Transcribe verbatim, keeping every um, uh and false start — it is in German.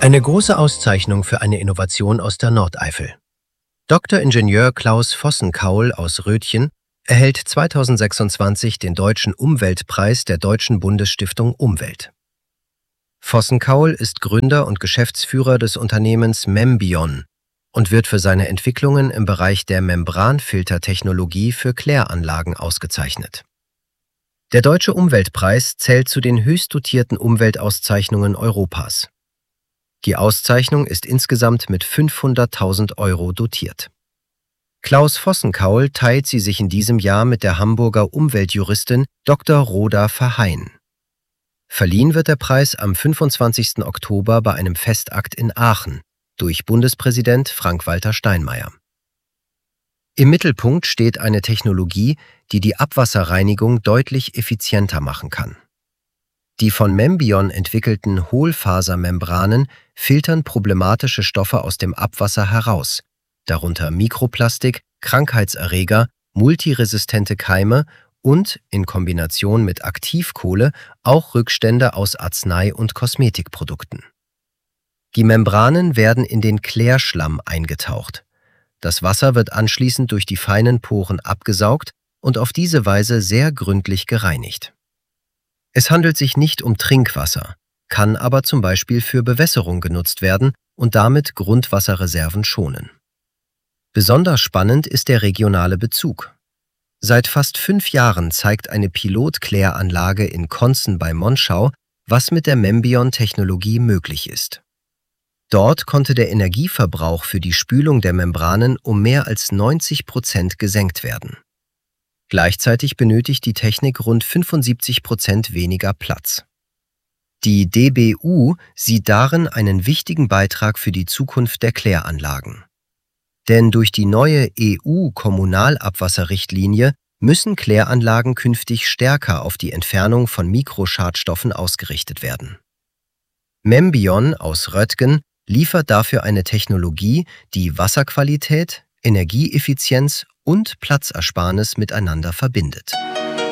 Eine große Auszeichnung für eine Innovation aus der Nordeifel. Doktor Ingenieur Klaus Vossenkaul aus Rötchen erhält zweitausendsechsundzwanzig den Deutschen Umweltpreis der Deutschen Bundesstiftung Umwelt. Vossenkaul ist Gründer und Geschäftsführer des Unternehmens Membion und wird für seine Entwicklungen im Bereich der Membranfiltertechnologie für Kläranlagen ausgezeichnet. Der Deutsche Umweltpreis zählt zu den höchst dotierten Umweltauszeichnungen Europas. Die Auszeichnung ist insgesamt mit fünfhunderttausend Euro dotiert. Klaus Vossenkaul teilt sie sich in diesem Jahr mit der Hamburger Umweltjuristin Doktor Rhoda Verheyen. Verliehen wird der Preis am fünfundzwanzigsten Oktober bei einem Festakt in Aachen durch Bundespräsident Frank-Walter Steinmeier. Im Mittelpunkt steht eine Technologie, die die Abwasserreinigung deutlich effizienter machen kann. Die von Membion entwickelten Hohlfasermembranen filtern problematische Stoffe aus dem Abwasser heraus, darunter Mikroplastik, Krankheitserreger, multiresistente Keime und, in Kombination mit Aktivkohle, auch Rückstände aus Arznei- und Kosmetikprodukten. Die Membranen werden in den Klärschlamm eingetaucht. Das Wasser wird anschließend durch die feinen Poren abgesaugt und auf diese Weise sehr gründlich gereinigt. Es handelt sich nicht um Trinkwasser, kann aber zum Beispiel für Bewässerung genutzt werden und damit Grundwasserreserven schonen. Besonders spannend ist der regionale Bezug. Seit fast fünf Jahren zeigt eine Pilotkläranlage in Konzen bei Monschau, was mit der Membion-Technologie möglich ist. Dort konnte der Energieverbrauch für die Spülung der Membranen um mehr als neunzig Prozent gesenkt werden. Gleichzeitig benötigt die Technik rund fünfundsiebzig Prozent weniger Platz. Die D B U sieht darin einen wichtigen Beitrag für die Zukunft der Kläranlagen. Denn durch die neue E U-Kommunalabwasserrichtlinie müssen Kläranlagen künftig stärker auf die Entfernung von Mikroschadstoffen ausgerichtet werden. Membion aus Röttgen liefert dafür eine Technologie, die Wasserqualität, Energieeffizienz und Platzersparnis miteinander verbindet.